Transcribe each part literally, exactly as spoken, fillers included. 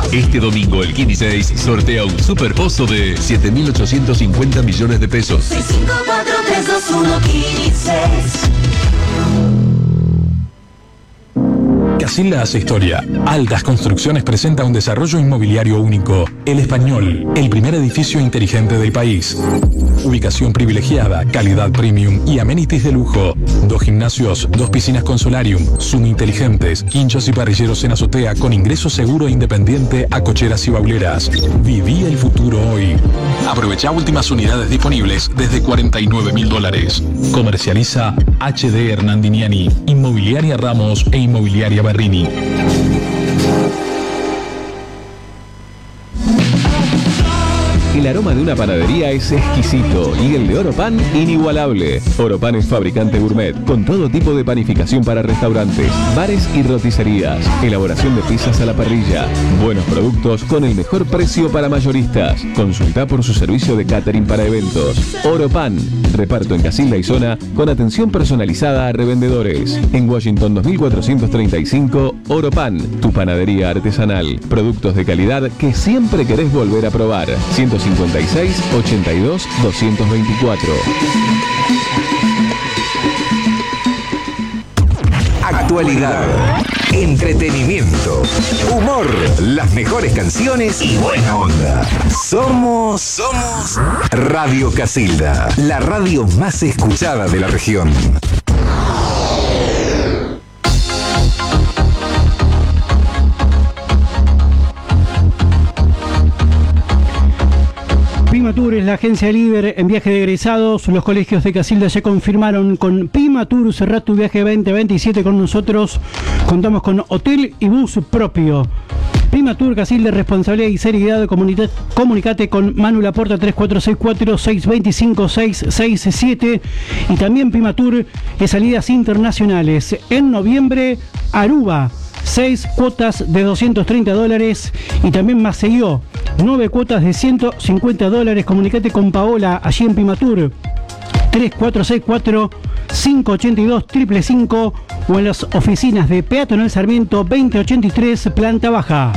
Este domingo el quince y seis sortea un superpozo de siete mil ochocientos cincuenta millones de pesos. seis cinco cuatro tres dos uno quince. Casilda hace historia. Altas Construcciones presenta un desarrollo inmobiliario único. El Español, el primer edificio inteligente del país. Ubicación privilegiada, calidad premium y amenities de lujo. Dos gimnasios, dos piscinas con solarium, Zoom inteligentes, quinchos y parrilleros en azotea con ingreso seguro e independiente a cocheras y bauleras. Viví el futuro hoy. Aprovecha últimas unidades disponibles desde cuarenta y nueve mil dólares. Comercializa H D Hernandiniani, Inmobiliaria Ramos e Inmobiliaria Berrini. El aroma de una panadería es exquisito y el de Oropan inigualable. Oropan es fabricante gourmet con todo tipo de panificación para restaurantes, bares y roticerías. Elaboración de pizzas a la parrilla. Buenos productos con el mejor precio para mayoristas. Consulta por su servicio de catering para eventos. Oropan. Reparto en Casilda y zona con atención personalizada a revendedores. En Washington dos mil cuatrocientos treinta y cinco, Oropan, tu panadería artesanal. Productos de calidad que siempre querés volver a probar. ciento cincuenta y seis, ochenta y dos, doscientos veinticuatro. Actualidad, entretenimiento, humor, las mejores canciones y buena onda. Somos, somos Radio Casilda, la radio más escuchada de la región. Pimatur es la agencia líder en viaje de egresados. Los colegios de Casilda ya confirmaron con Pimatur. Cerrá tu viaje veinte veintisiete con nosotros. Contamos con hotel y bus propio. Pimatur, Casilda, responsabilidad y seriedad. Comunita- comunicate con Manu Laporta tres cuatro seis cuatro, seis dos cinco, seis seis siete. Y también Pimatur es salidas internacionales. En noviembre, Aruba. seis cuotas de doscientos treinta dólares y también Maceió, nueve cuotas de ciento cincuenta dólares. Comunicate con Paola allí en Pimatur, tres cuatro seis cuatro, cinco ocho dos, cinco cinco cinco o en las oficinas de Peatonal Sarmiento veinte ochenta y tres, planta baja.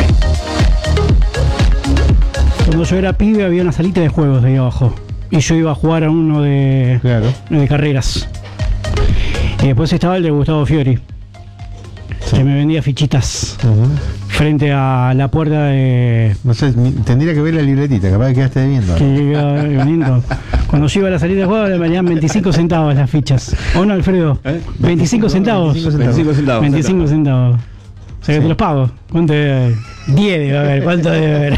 Cuando yo era pibe había una salita de juegos de ahí abajo y yo iba a jugar a uno de, claro. de carreras. Y después estaba el de Gustavo Fiori. Sí. Que me vendía fichitas uh-huh. frente a la puerta de... No sé, tendría que ver la libretita, capaz que quedaste debiendo. Que iba debiendo. Cuando yo iba a la salida de juego le valían veinticinco centavos las fichas. ¿O no, Alfredo? ¿Eh? veinticinco centavos. veinticinco centavos. veinticinco centavos. O sea que sí. Te los pago. ¿Cuánto debe haber? diez debe haber. ¿Cuánto debe haber?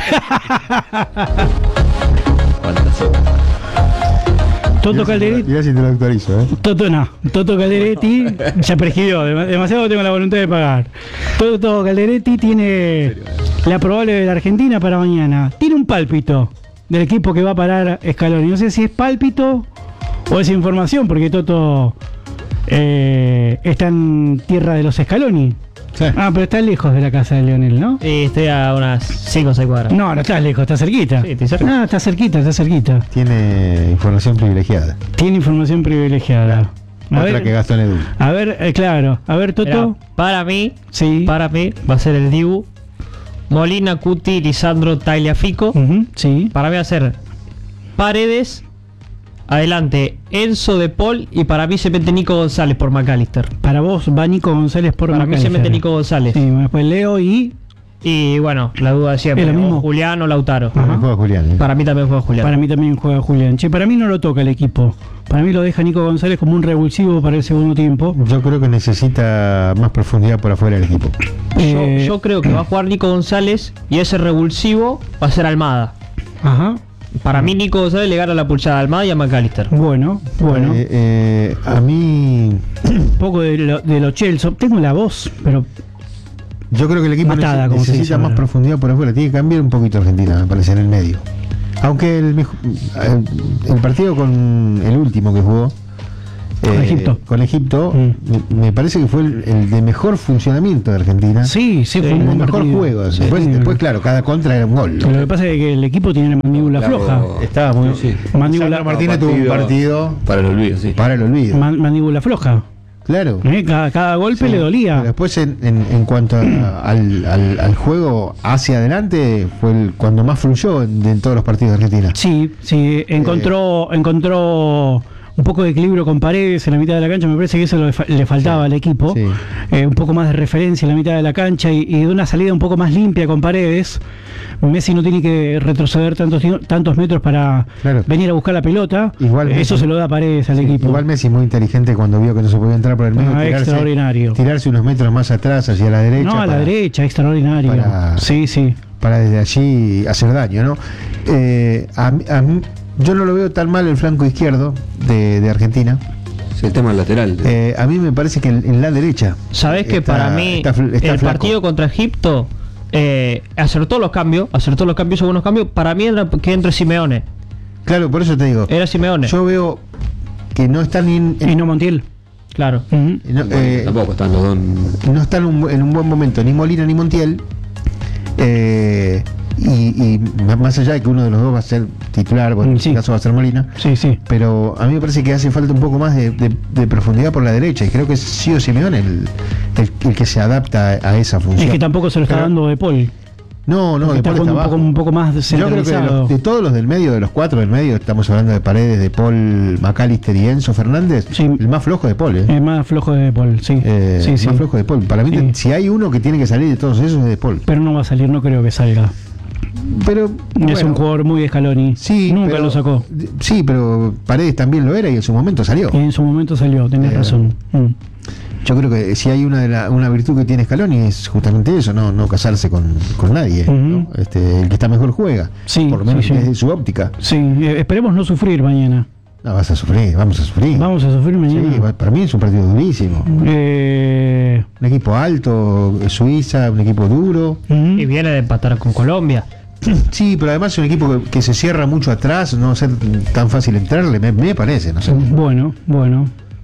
¿Cuántas son? Toto Calderetti. Mirá si te lo actualizo, ¿eh? Toto no. Toto Calderetti ya prescribió. Demasiado tengo la voluntad de pagar. Toto Calderetti tiene la probable de la Argentina para mañana. Tiene un pálpito del equipo que va a parar Scaloni. No sé si es pálpito o es información, porque Toto eh, está en tierra de los Scaloni. Sí. Ah, pero está lejos de la casa de Leonel, ¿no? Sí, estoy a unas cinco o seis cuadras. No, no estás lejos, está cerquita. Sí, estoy cerca. Ah, está cerquita, está cerquita. Tiene información privilegiada. Tiene información privilegiada. A Otra ver, que Gastón Edu. A ver, eh, claro. A ver, Toto. Mirá, para mí, sí. para mí, va a ser el Dibu. Molina, Cuti, Lisandro, Tagliafico. Uh-huh, sí. Para mí va a ser Paredes. Adelante, Enzo de Paul. Y para mí se mete Nico González por McAllister. Para vos va Nico González por para McAllister. Para mí se mete Nico González. Sí, después Leo y... Y bueno, la duda de siempre. ¿Es lo mismo? Julián o Lautaro. Para mí juega Julián. ¿eh? Para mí también juega Julián. Para mí también juega Julián. Che, para mí no lo toca el equipo. Para mí lo deja Nico González como un revulsivo para el segundo tiempo. Yo creo que necesita más profundidad por afuera del equipo. Eh... Yo, yo creo que va a jugar Nico González y ese revulsivo va a ser Almada. Ajá. Para mí Nico González le gana la pulsada a Almada y a McAllister. Bueno, bueno. Eh, eh, a mí... Un poco de lo, de lo Chelsea. Tengo la voz, pero... Yo creo que el equipo Matada, necesita, necesita más profundidad por afuera. Tiene que cambiar un poquito Argentina, me parece, en el medio. Aunque el, el, el partido con el último que jugó... Con eh, Egipto. Con Egipto, mm. me, me parece que fue el, el de mejor funcionamiento de Argentina. Sí, sí, fue el un de mejor partido. juego. Sí, después, sí, después, claro, cada contra era un gol. Lo que pasa es que el equipo tiene una mandíbula claro, floja. Estaba muy. Sí. Mandíbula Martínez tuvo un partido para el olvido, sí. Para el olvido. Man, mandíbula floja. Claro. ¿Eh? Cada, cada golpe Sí. le dolía. Pero después, en, en, en cuanto a- al, al, al juego hacia adelante, fue el, cuando más fluyó en, en todos los partidos de Argentina. Sí, sí, encontró, encontró un poco de equilibrio con Paredes en la mitad de la cancha. Me parece que eso le, fa- le faltaba Sí, al equipo. sí. Eh, un poco más de referencia en la mitad de la cancha y, y de una salida un poco más limpia con Paredes. Messi no tiene que retroceder tantos, ti- tantos metros para Claro. venir a buscar la pelota. Igual Eso Messi- se lo da Paredes al Sí, equipo. igual Messi muy inteligente cuando vio que no se podía entrar por el medio. Ah, extraordinario. Tirarse unos metros más atrás, hacia la derecha. No, a la para- derecha, extraordinario. para- Sí, sí. para desde allí hacer daño, ¿no? Eh, a mí- a mí- yo no lo veo tan mal el flanco izquierdo de, de Argentina. Es el tema lateral. Eh, a mí me parece que en, en la derecha. Sabés que está- para mí está fl- está el flaco. partido contra Egipto eh, acertó los cambios, acertó los cambios, buenos cambios. Para mí era que entre Simeone. Claro, por eso te digo. Era Simeone. Yo veo que no están en, Y no Montiel. Claro. Ujú. no, Bueno, eh, tampoco están los dos. no están en un, bu- en un buen momento ni Molina ni Montiel. Eh, y, y más allá de que uno de los dos va a ser titular, bueno, en Sí. este caso va a ser Molina. Sí, sí. Pero a mí me parece que hace falta un poco más de, de- de profundidad por la derecha. Y creo que es Sio Simeone el, el, el que se adapta a, a esa función. Es que tampoco se lo está Pero- dando De Paul. No, no, Está de Paul está jugando un poco, abajo. un poco más Yo creo que de, centralizado. los- de todos los del medio, de los cuatro del medio, estamos hablando de Paredes, de Paul, McAllister y Enzo Fernández. Sí. El más flojo de Paul, ¿eh? Es más flojo de Paul, sí. Eh, sí, sí. Más flojo de Paul. Para mí, Sí. si hay uno que tiene que salir de todos esos, es de Paul. Pero no va a salir, no creo que salga. Pero Es bueno, un jugador muy de Scaloni. Sí, Nunca pero- lo sacó. Sí, pero Paredes también lo era y en su momento salió. Y en su momento salió, tenés Eh, razón. Mm. Yo creo que si hay una de la, una virtud que tiene Scaloni es justamente eso, no, no casarse con, con nadie. Ujú. ¿no? Este, el que está mejor juega. Sí, por lo menos sí, sí. desde su óptica. Sí, eh, esperemos no sufrir mañana. No, vas a sufrir, vamos a sufrir. Vamos a sufrir mañana. Sí, va- para mí es un partido durísimo. Eh, Un equipo alto, Suiza, un equipo duro. ujú. Y viene de empatar con Colombia. Sí, pero además es un equipo que, que se cierra mucho atrás, no va a ser tan fácil entrarle, me, me parece, no sé. Bueno, bueno.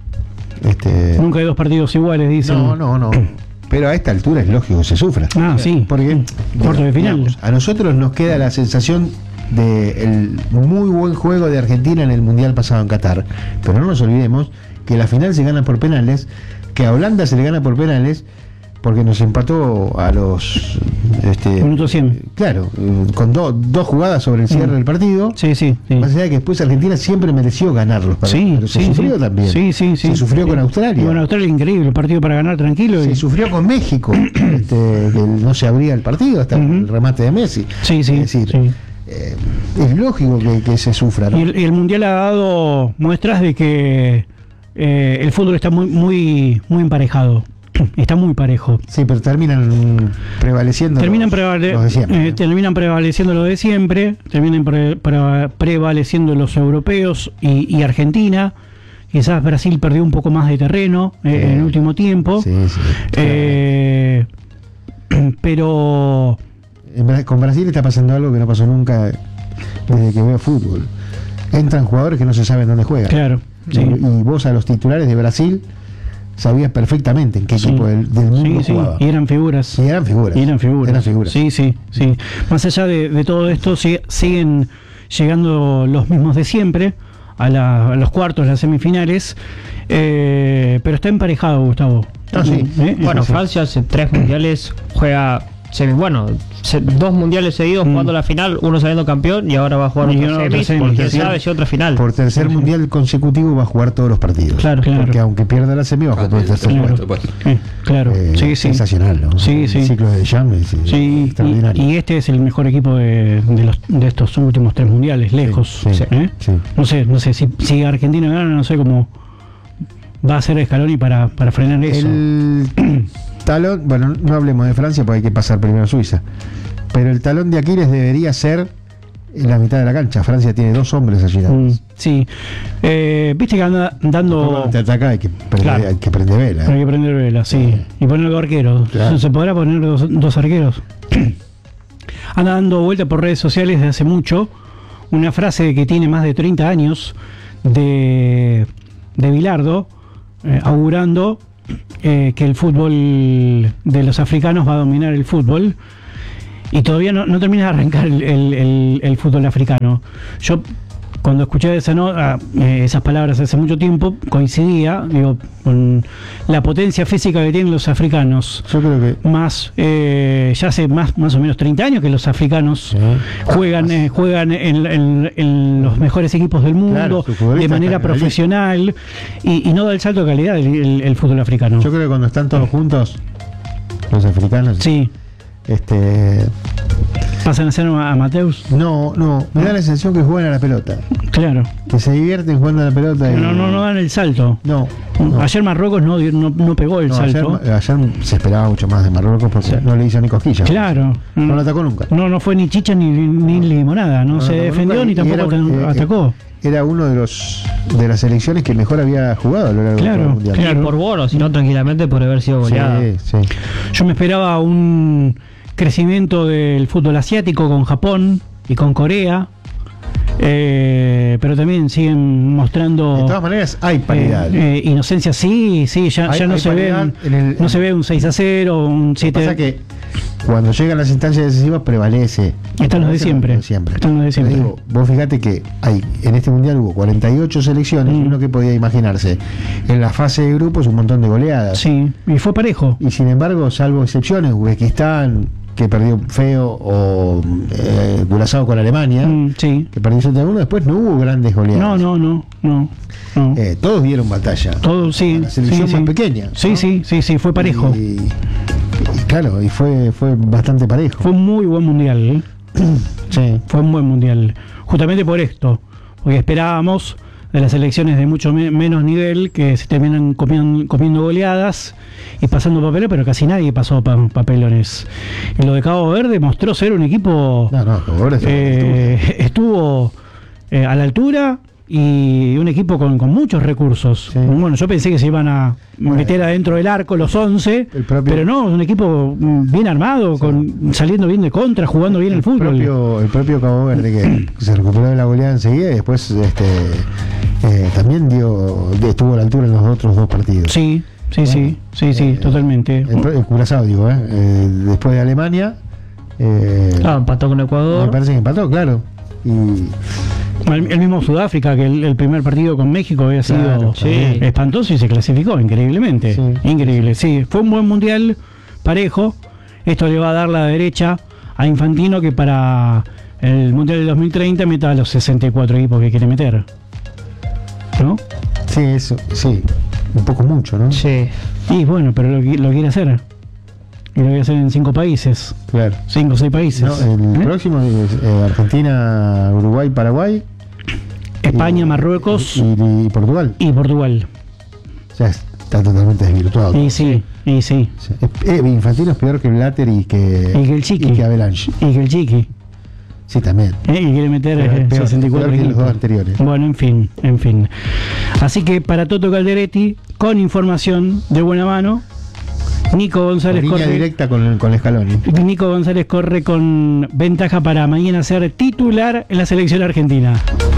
Este, Nunca hay dos partidos iguales, dicen. no, no, no. Pero a esta altura es lógico que se sufra. Ah, sí. Porque Cuarto de final. digamos, a nosotros nos queda la sensación de el muy buen juego de Argentina en el Mundial pasado en Qatar. Pero no nos olvidemos que la final se gana por penales, que a Holanda se le gana por penales porque nos empató a los este, Minuto cien. claro, eh, con do- dos jugadas sobre el cierre Mm. del partido. Sí, sí, sí. Más allá de que después Argentina siempre mereció ganar los partidos, Sí, pero se sí, sufrió sí. también. Sí, sí, sí. Se sufrió Sí. con Australia. Y bueno, Australia increíble, el partido para ganar tranquilo. Se y- sufrió con México, este, que no se abría el partido hasta Ujú. el remate de Messi. Sí, sí, Es decir, sí. eh, es lógico que, que se sufra, ¿no? Y el, y el Mundial ha dado muestras de que eh, el fútbol está muy, muy, muy emparejado. Está muy parejo. Sí, pero terminan prevaleciendo Terminan, los, prevale- los de siempre, eh, ¿no? terminan prevaleciendo lo de siempre, terminan pre- pre- prevaleciendo los europeos y, y Argentina. Quizás Brasil perdió un poco más de terreno eh, Sí. en el último tiempo. Sí, sí. Eh, pero En Bra- con Brasil está pasando algo que no pasó nunca desde que veo fútbol. Entran jugadores que no se saben dónde juegan. claro, Y, sí. y vos a los titulares de Brasil sabías perfectamente en qué Sí. equipo del, del mundo Sí, sí, jugaba. y eran figuras. Y eran figuras. Y eran figuras. Eran figuras. Sí, sí, sí. Más allá de, de todo esto, sí- siguen llegando los mismos de siempre a, la- a los cuartos, las semifinales. Eh, pero está emparejado, Gustavo. Ah, sí. ¿Eh? Bueno, Sí. Francia hace tres mundiales juega. semi- Bueno, se- dos mundiales seguidos Mm. jugando la final, uno saliendo campeón y ahora va a jugar Y otra otra semis, semis, porque quién sí. sabe si otra final. Por tercer mundial consecutivo va a jugar todos los partidos. Claro, claro. Porque aunque pierda la semi va a jugar por el tercer Claro. puesto. puesto. Eh, claro, Eh, sí, sí. Sensacional, ¿no? Sí, sí. El ciclo de Deschamps es eh, Sí, extraordinario. y, y este es el mejor equipo de, de, los, de estos últimos tres mundiales, lejos. Sí, sí, ¿eh? sí. No sé, no sé si, si Argentina gana, no sé cómo va a hacer Scaloni para, para frenar eso. El talón, bueno, no hablemos de Francia porque hay que pasar primero a Suiza. Pero el talón de Aquiles debería ser en la mitad de la cancha. Francia tiene dos hombres allí. nada Mm, más. sí. Eh, Viste que anda dando. Cuando te ataca hay que prender, Claro. hay que prender vela. Hay que prender vela, sí. Y poner dos arqueros. Claro. ¿Se podrá poner dos, dos arqueros? Anda dando vuelta por redes sociales desde hace mucho una frase que tiene más de treinta años de, de Bilardo, eh, augurando eh, que el fútbol de los africanos va a dominar el fútbol. Y todavía no, no termina de arrancar el, el- el- el fútbol africano. Yo cuando escuché esa no, ah, eh, esas palabras hace mucho tiempo, coincidía, digo, con la potencia física que tienen los africanos. Yo creo que más eh, ya hace más más o menos treinta años que los africanos sí. juegan eh, juegan en, en- en los mejores equipos del mundo, Claro, sus de futbolistas manera están en la profesional, y, y no da el salto de calidad el, el- el fútbol africano. Yo creo que cuando están todos juntos, los africanos, Sí, este, pasan a ser amateurs. no, no, me da la sensación que juegan a la pelota, Claro. que se divierten jugando a la pelota. y- No, no, no dan el salto. no, no. Ayer Marruecos no, dio- no, no pegó el No, ayer, salto. ayer se esperaba mucho más de Marruecos porque no le hizo ni cosquillas. Claro. No lo atacó nunca. No, no fue ni chicha ni, ni limonada. No, No, se no, defendió nunca, ni y tampoco era un- ata- eh, atacó. Era uno de los de las selecciones que mejor había jugado a lo largo Claro, del mundial. claro. Por bono, sino tranquilamente por haber sido goleada. Sí, sí. Yo me esperaba un crecimiento del fútbol asiático con Japón y con Corea, eh, pero también siguen mostrando De todas maneras, hay paridad. eh, eh, inocencia. Sí, sí, ya, Hay- ya no hay se ve paridad un, en el- no se ve un seis a cero, un Lo que siete. pasa que cuando llegan las instancias decisivas prevalece. Están los de prevalece siempre. lo de siempre. Están los de siempre. Pero digo, vos fíjate que hay en este mundial hubo cuarenta y ocho selecciones, Mm. uno que podía imaginarse. En la fase de grupos un montón de goleadas. Sí, y fue parejo. Y sin embargo, salvo excepciones, Uzbekistán, que perdió feo, o eh, Curazao con Alemania, Mm, sí. que perdió siete a uno, después no hubo grandes goleadas. No, no, no, no. no. Eh, todos dieron batalla. Todo, sí. La selección sí, más sí. pequeña. Sí, ¿no? sí, sí, sí, fue parejo. Y, y claro, y fue, fue bastante parejo. Fue un muy buen mundial. ¿eh? Sí. Fue un buen mundial. Justamente por esto. Porque esperábamos de las selecciones de mucho me- menos nivel que se terminan comiendo, comiendo goleadas y pasando papeles, pero casi nadie pasó pa- papelones. Y lo de Cabo Verde mostró ser un equipo. No, no, Cabo Verde eh, estuvo eh, a la altura y un equipo con, con muchos recursos. Sí. Bueno, yo pensé que se iban a meter adentro del arco los once, El propio- pero no, un equipo mm, bien armado, con saliendo bien de contra, jugando bien el, el fútbol. propio, el propio Cabo Verde que se recuperó de la goleada enseguida y después este eh, también dio estuvo a la altura en los otros dos partidos. Sí, sí, sí, sí, sí, Eh, totalmente. El, pro- el Curazao, digo, ¿eh? Eh, después de Alemania, eh, Ah, empató con me Ecuador. parece que empató, claro. Y El, el mismo Sudáfrica, que el, el primer partido con México había sido Claro, sí. espantoso y se clasificó increíblemente. Sí. Increíble, sí. Fue un buen mundial parejo. Esto le va a dar la derecha a Infantino que para el mundial del dos mil treinta meta a los sesenta y cuatro equipos que quiere meter. ¿No? sí, eso, sí, un poco mucho, ¿no? Sí. Y bueno, pero lo, qui- lo quiere hacer. Y lo quiere hacer en cinco países. Claro. Cinco o seis países. No, el ¿Eh? próximo es eh, Argentina, Uruguay, Paraguay. España, y- Marruecos y, y Portugal. y Portugal. Ya está totalmente desvirtuado. Y sí, y sí. Sí. Eh, Infantino es peor que Blatter y que, Y que el Chiqui. y que Avalanche. Y que el Chiqui. Sí, también. ¿eh? Que quiere meter Pero es eh, peor- sesenta y cuatro peor que los equipos. dos anteriores. Bueno, en fin, en fin. Así que para Toto Calderetti, con información de buena mano, Nico González Línea corre. directa con, con Scaloni. Nico González corre con ventaja para mañana ser titular en la selección argentina.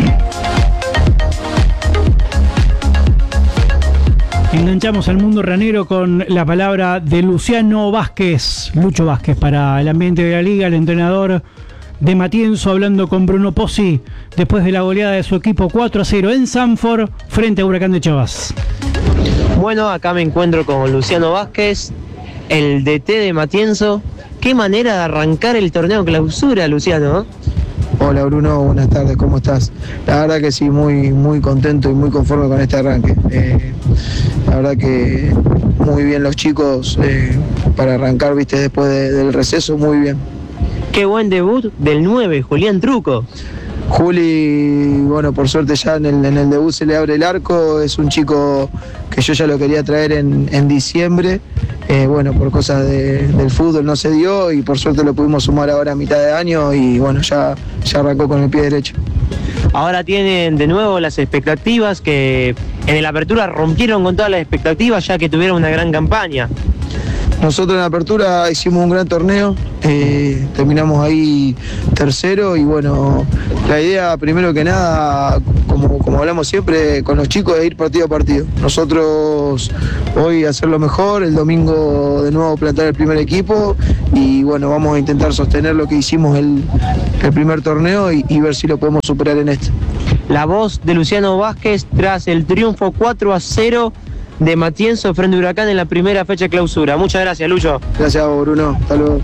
Enganchamos al mundo ranero con la palabra de Luciano Vázquez, Lucho Vázquez, para el ambiente de la liga, el entrenador de Matienzo, hablando con Bruno Pozzi después de la goleada de su equipo cuatro a cero en Sanford frente a Huracán de Chavas. Bueno, acá me encuentro con Luciano Vázquez, el D T de Matienzo. Qué manera de arrancar el torneo clausura, Luciano, ¿eh? Hola Bruno, buenas tardes, ¿cómo estás? La verdad que sí, muy, muy contento y muy conforme con este arranque. Eh, la verdad que muy bien los chicos eh, para arrancar, viste, después de- del receso, muy bien. Qué buen debut del nueve, Julián Truco. Juli, bueno, por suerte ya en el, en el debut se le abre el arco, es un chico que yo ya lo quería traer en, en diciembre, eh, bueno, por cosas de- del fútbol no se dio y por suerte lo pudimos sumar ahora a mitad de año y bueno, ya, ya arrancó con el pie derecho. Ahora tienen de nuevo las expectativas que en el Apertura rompieron con todas las expectativas ya que tuvieron una gran campaña. Nosotros en la apertura hicimos un gran torneo, eh, terminamos ahí tercero y bueno, la idea primero que nada, como, como hablamos siempre con los chicos, es ir partido a partido. Nosotros hoy hacerlo mejor, el domingo de nuevo plantar el primer equipo y bueno, vamos a intentar sostener lo que hicimos el, el primer torneo y, y ver si lo podemos superar en este. La voz de Luciano Vázquez tras el triunfo cuatro a cero de Matienzo frente a Huracán en la primera fecha de clausura. Muchas gracias, Lucho. Gracias a vos, Bruno. Hasta luego.